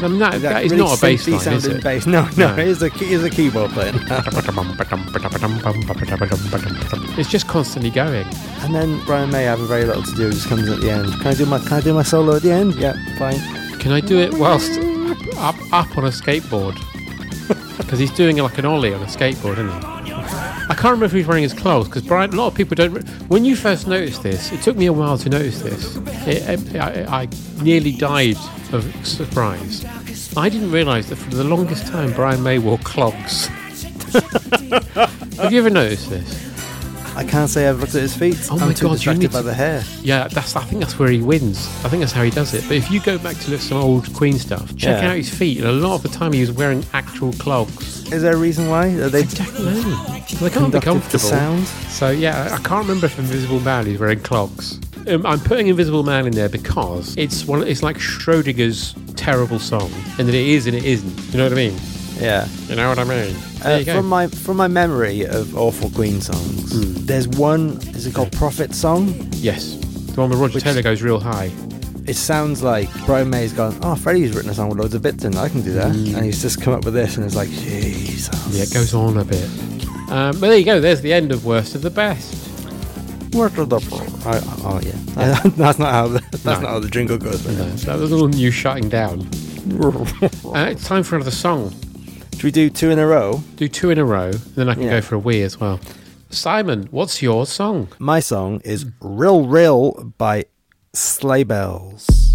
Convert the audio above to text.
I mean, that is really not a bass line, is sounding it? bass. No, it is a keyboard playing. It's just constantly going. And then Brian May having very little to do, just comes at the end. Can I do my solo at the end? Yeah, fine. Can I do it whilst up on a skateboard? Because he's doing like an ollie on a skateboard, isn't he? I can't remember if he's wearing his clothes, because Brian, a lot of people don't... When you first noticed this, it took me a while to notice this. I nearly died of surprise. I didn't realise that for the longest time Brian May wore clogs. Have you ever noticed this? I can't say I've looked at his feet. Oh my I'm too God, distracted by the hair. Yeah, I think that's where he wins. I think that's how he does it. But if you go back to look at some old Queen stuff, check out his feet, and a lot of the time he was wearing actual clogs. Is there a reason why? Are they I don't know. They can't be comfortable. The sound? So yeah, I can't remember if Invisible Man is wearing clogs. I'm putting Invisible Man in there because it's like Schrodinger's terrible song, and that it is and it isn't. You know what I mean? Yeah. You know what I mean? There you go. From my memory of awful Queen songs, there's one. Is it called Prophet Song? Yes, the one where Roger Taylor goes real high. It sounds like Brian May's gone, oh, Freddie's written a song with loads of bits in it, I can do that. And he's just come up with this, and it's like, Jesus. Yeah, it goes on a bit. But there you go, there's the end of Worst of the Best. Worst of the... Oh, yeah. That's not how the jingle goes. No, that was a little new shutting down. It's time for another song. Should we do two in a row? Do two in a row, then I can go for a wee as well. Simon, what's your song? My song is Rill Rill by Sleigh Bells.